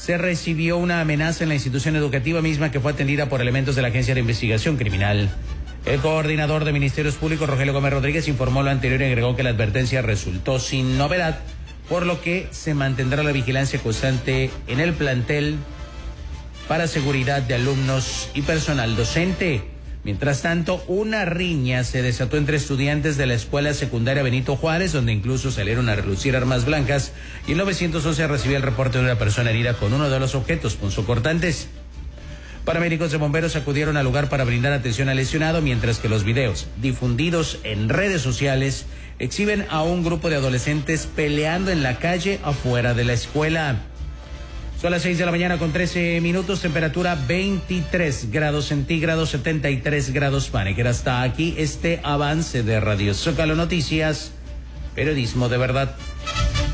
se recibió una amenaza en la institución educativa misma que fue atendida por elementos de la Agencia de Investigación Criminal. El coordinador de Ministerios Públicos, Rogelio Gómez Rodríguez, informó lo anterior y agregó que la advertencia resultó sin novedad, por lo que se mantendrá la vigilancia constante en el plantel para seguridad de alumnos y personal docente. Mientras tanto, una riña se desató entre estudiantes de la escuela secundaria Benito Juárez, donde incluso salieron a relucir armas blancas, y el 911 recibió el reporte de una persona herida con uno de los objetos punzocortantes. Paramédicos de bomberos acudieron al lugar para brindar atención al lesionado, mientras que los videos difundidos en redes sociales exhiben a un grupo de adolescentes peleando en la calle afuera de la escuela. Son las 6 de la mañana con 13 minutos, temperatura 23 grados centígrados, 73 grados Fahrenheit. Hasta aquí este avance de Radio Zócalo Noticias, periodismo de verdad.